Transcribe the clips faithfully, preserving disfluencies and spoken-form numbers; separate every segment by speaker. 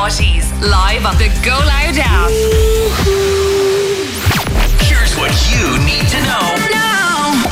Speaker 1: Naughties, live on the Go Loud app.
Speaker 2: Here's what you need to know now.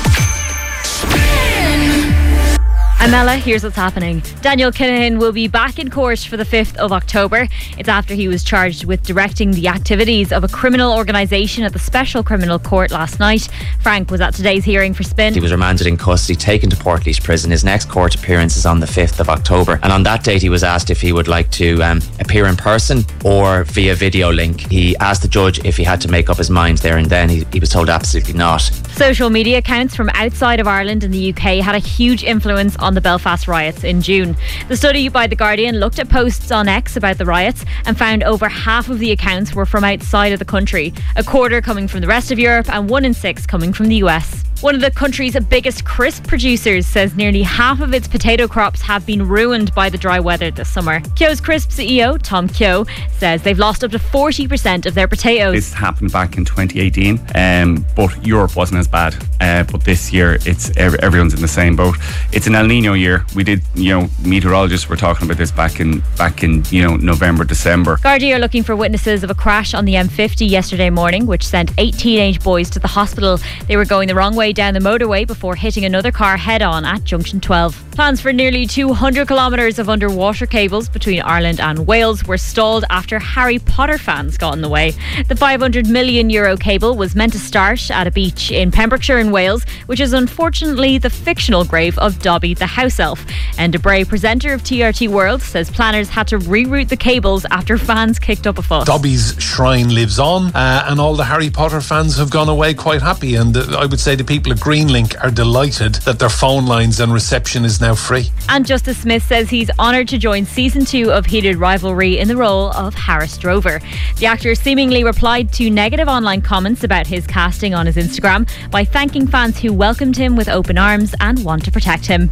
Speaker 1: Spin.
Speaker 3: Amela, here's what's happening. Daniel Kinahan will be back in court for the fifth of October. It's after he was charged with directing the activities of a criminal organisation at the Special Criminal Court last night. Frank was at today's hearing for Spin.
Speaker 4: He was remanded in custody, taken to Portlaoise Prison. His next court appearance is on the fifth of October. And on that date, he was asked if he would like to um, appear in person or via video link. He asked the judge if he had to make up his mind there and then. He, he was told absolutely not.
Speaker 3: Social media accounts from outside of Ireland and the U K had a huge influence on the Belfast riots in June. The study by The Guardian looked at posts on X about the riots and found over half of the accounts were from outside of the country, a quarter coming from the rest of Europe and one in six coming from the U S. One of the country's biggest crisp producers says nearly half of its potato crops have been ruined by the dry weather this summer. Kyo's Crisp C E O, Tom Kyo, says they've lost up to forty percent of their potatoes.
Speaker 5: This happened back in twenty eighteen, um, but Europe wasn't as bad. Uh, but this year, it's everyone's in the same boat. It's an El Nino year. We did, you know, meteorologists were talking about this back in, back in you know, November, December.
Speaker 3: Gardaí are looking for witnesses of a crash on the M fifty yesterday morning, which sent eight teenage boys to the hospital. They were going the wrong way down the motorway before hitting another car head-on at junction twelve. Plans for nearly two hundred kilometres of underwater cables between Ireland and Wales were stalled after Harry Potter fans got in the way. The five hundred million euro cable was meant to start at a beach in Pembrokeshire in Wales, which is unfortunately the fictional grave of Dobby the house elf. And Debray, presenter of T R T World, says planners had to reroute the cables after fans kicked up a fuss.
Speaker 6: Dobby's shrine lives on, uh, and all the Harry Potter fans have gone away quite happy, and uh, I would say the people at Greenlink are delighted that their phone lines and reception is now free.
Speaker 3: And Justice Smith says he's honoured to join season two of Heated Rivalry in the role of Harris Drover. The actor seemingly replied to negative online comments about his casting on his Instagram by thanking fans who welcomed him with open arms and want to protect him.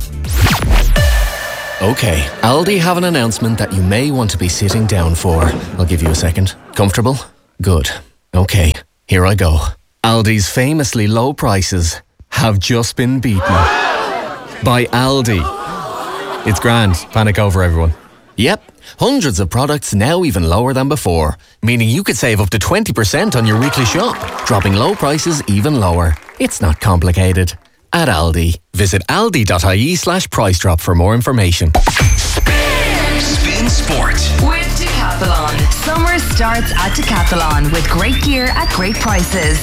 Speaker 7: Okay, Aldi have an announcement that you may want to be sitting down for. I'll give you a second. Comfortable? Good. Okay, here I go. Aldi's famously low prices have just been beaten by Aldi. It's grand. Panic over, everyone. Yep, hundreds of products now even lower than before, meaning you could save up to twenty percent on your weekly shop, dropping low prices even lower. It's not complicated. At Aldi. Visit aldi.ie slash price drop for more information.
Speaker 2: Spin, Spin Sport
Speaker 1: With Decathlon. Summer starts at Decathlon with great gear at great prices.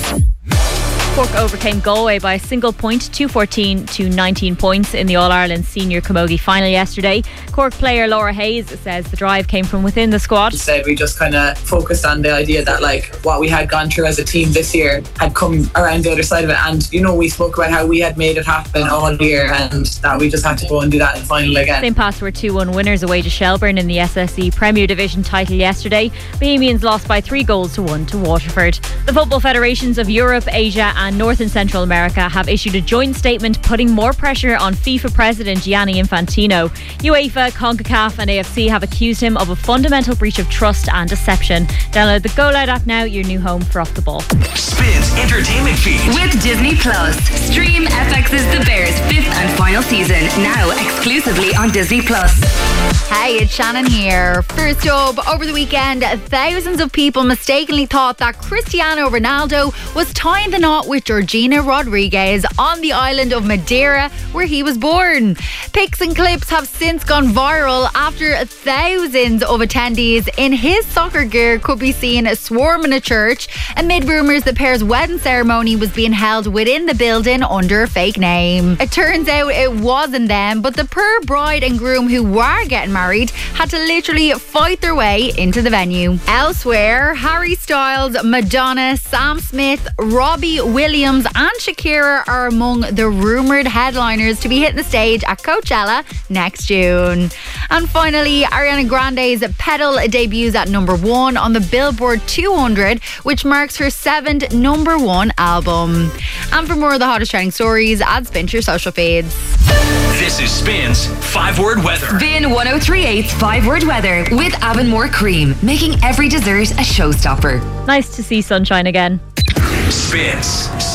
Speaker 3: Cork overcame Galway by a single point, two fourteen to nineteen points in the All-Ireland Senior Camogie final yesterday. Cork player Laura Hayes says the drive came from within the squad.
Speaker 8: Instead, we just kind of focused on the idea that like what we had gone through as a team this year had come around the other side of it, and you know, we spoke about how we had made it happen all year and that we just had to go and do that in the final again.
Speaker 3: Saint Pat's were two one winners away to Shelburne in the S S E Premier Division title yesterday. Bohemians lost by three goals to one to Waterford. The football federations of Europe, Asia and North and Central America have issued a joint statement putting more pressure on FIFA President Gianni Infantino. UEFA, CONCACAF and A F C have accused him of a fundamental breach of trust and deception. Download the Go Loud app now, your new home for Off the Ball.
Speaker 2: Spins entertainment feed
Speaker 1: With Disney Plus. Stream F X's The Bears' fifth and final season, now exclusively on Disney Plus.
Speaker 9: Hey, it's Shannon here. First up, over the weekend, thousands of people mistakenly thought that Cristiano Ronaldo was tying the knot with Georgina Rodriguez on the island of Madeira, where he was born. Pics and clips have since gone viral after thousands of attendees in his soccer gear could be seen swarming a church amid rumours the pair's wedding ceremony was being held within the building under a fake name. It turns out it wasn't them, but the poor bride and groom who were getting married had to literally fight their way into the venue. Elsewhere, Harry Styles, Madonna, Sam Smith, Robbie Williams and Shakira are among the rumoured headliners to be hitting the stage at Coachella next June. And finally, Ariana Grande's Pedal debuts at number one on the Billboard two hundred, which marks her seventh number one album. And for more of the hottest trending stories, add Spin to your social feeds.
Speaker 2: This is Spin's five word weather.
Speaker 1: Spin one oh three point eight's five word weather with Avonmore Cream, making every dessert a showstopper.
Speaker 3: Nice to see sunshine again.
Speaker 2: Spins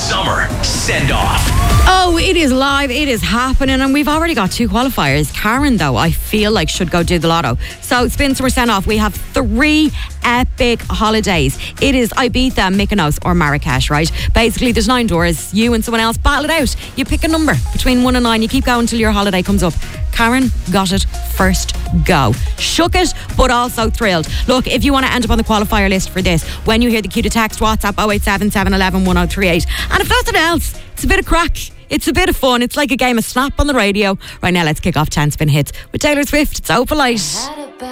Speaker 2: summer send-off.
Speaker 10: Oh, it is live, it is happening, and we've already got two qualifiers. Karen, though, I feel like should go do the lotto. So, spin summer send-off, we have three epic holidays. It is Ibiza, Mykonos or Marrakesh, right? Basically, there's nine doors. You and someone else battle it out. You pick a number between one and nine. You keep going until your holiday comes up. Karen got it first go. Shook it, but also thrilled. Look, if you want to end up on the qualifier list for this, when you hear the cue to text, WhatsApp oh eight seven, seven one one, one oh three eight. And if nothing else, it's a bit of crack. It's a bit of fun. It's like a game of Snap on the radio. Right now, let's kick off ten Spin Hits with Taylor Swift. It's Opalite.